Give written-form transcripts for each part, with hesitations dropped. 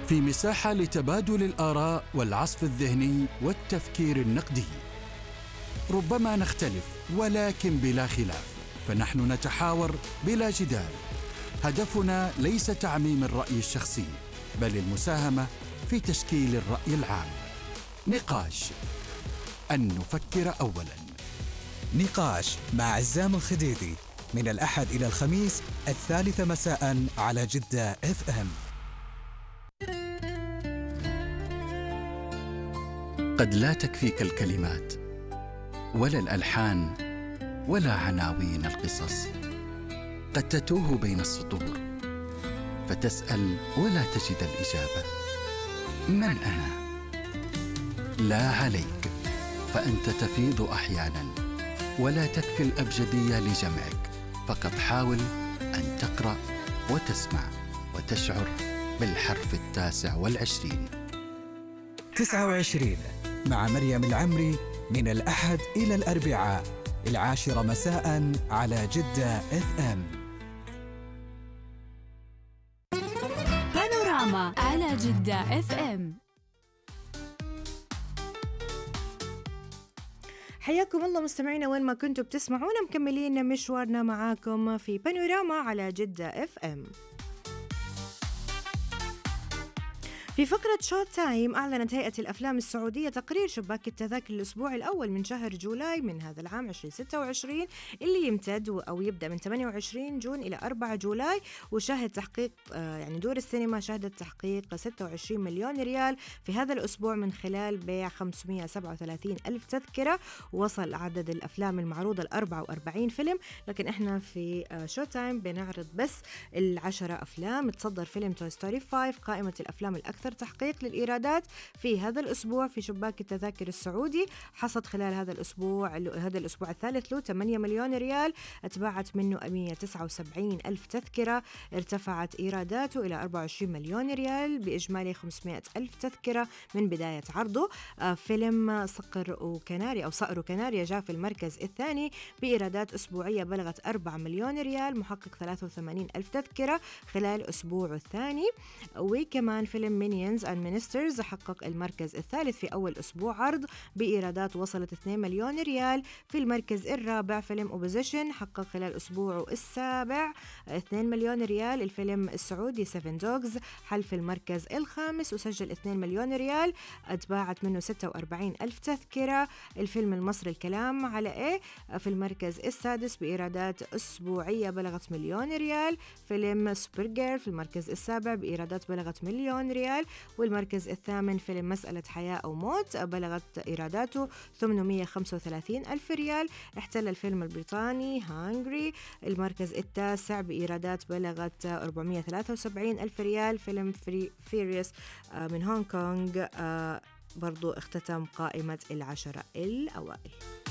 في مساحة لتبادل الآراء والعصف الذهني والتفكير النقدي. ربما نختلف ولكن بلا خلاف، فنحن نتحاور بلا جدال. هدفنا ليس تعميم الرأي الشخصي، بل المساهمة في تشكيل الرأي العام. نقاش، أن نفكر أولاً. نقاش مع عزام الخديدي من الأحد إلى الخميس 3 مساء على جدة FM. قد لا تكفيك الكلمات ولا الألحان ولا عناوين القصص. قد تتوه بين السطور فتسأل ولا تجد الإجابة. من أنا؟ لا عليك، فأنت تفيض أحياناً ولا تكفي الأبجدية لجمعك. فقط حاول أن تقرأ وتسمع وتشعر بالحرف 29. 29 مع مريم العمري من الأحد إلى الأربعاء 10 مساء على جدة FM. بانوراما على جدة FM. حياكم الله مستمعينا وين ما كنتوا بتسمعونا، مكملين مشوارنا معاكم في بانوراما على جدة FM. في فقرة شوت تايم، أعلنت هيئة الأفلام السعودية تقرير شباك التذاكر الأسبوع الأول من شهر جولاي من هذا العام 2026 اللي يمتد أو يبدأ من 28 جون إلى 4 جولاي، وشهد تحقيق يعني دور السينما شهدت تحقيق 26 مليون ريال في هذا الأسبوع من خلال بيع 537 ألف تذكرة. وصل عدد الأفلام المعروضة ل 44 فيلم، لكن إحنا في شوت تايم بنعرض بس 10 أفلام. تصدر فيلم توي ستوري 5 قائمة الأفلام الأكثر تحقيق للإيرادات في هذا الأسبوع في شباك التذاكر السعودي. حصد خلال هذا الأسبوع الثالث له 8 مليون ريال، اتباعت منه 179 ألف تذكرة، ارتفعت إيراداته إلى 24 مليون ريال بإجمالي 500 ألف تذكرة من بداية عرضه. فيلم صقر وكناريا جاء في المركز الثاني بإيرادات أسبوعية بلغت 4 مليون ريال، محقق 83 ألف تذكرة خلال أسبوعه الثاني. وكمان فيلم مينيونز and Ministers حقق المركز الثالث في أول أسبوع عرض بإيرادات وصلت 2 مليون ريال. في المركز الرابع فيلم أوبوزيشن حقق خلال أسبوعه السابع 2 مليون ريال. الفيلم السعودي 7 دوغز حل في المركز الخامس وسجل 2 مليون ريال، اتباعت منه 46 ألف تذكرة. الفيلم المصري الكلام على إيه في المركز السادس بإيرادات أسبوعية بلغت مليون ريال. فيلم سوبر جير في المركز السابع بإيرادات بلغت مليون ريال. والمركز الثامن فيلم مسألة حياة أو موت بلغت إيراداته 835 ألف ريال. احتل الفيلم البريطاني هانجري المركز التاسع بإيرادات بلغت 473 ألف ريال. فيلم فيريوس من هونغ كونغ برضو اختتم قائمة 10 الأوائل.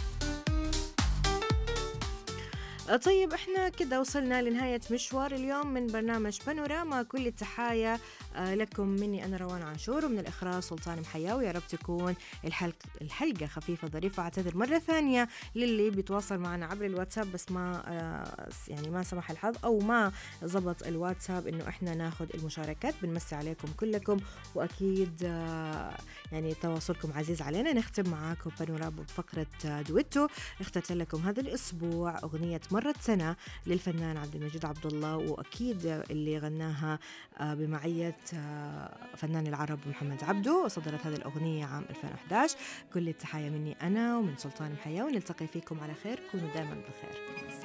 طيب احنا كده وصلنا لنهاية مشوار اليوم من برنامج بانوراما. كل التحايا لكم مني أنا روان عاشور، ومن الإخراج سلطان محياوي. يا رب تكون الحلقة خفيفة ظريفة. أعتذر مرة ثانية للي بيتواصل معنا عبر الواتساب بس ما سمح الحظ أو ما زبط الواتساب إنه احنا ناخد المشاركات. بنمسي عليكم كلكم، وأكيد يعني تواصلكم عزيز علينا. نختم معاكم بانوراما بفقرة دويتو. اخترت لكم هذا الأسبوع أغنية مرت سنة للفنان عبد المجيد عبد الله، وأكيد اللي غناها بمعية فنان العرب محمد عبده، وصدرت هذه الأغنية عام 2011. كل التحية مني أنا ومن سلطان محياوي، ونلتقي فيكم على خير. كونوا دائما بالخير.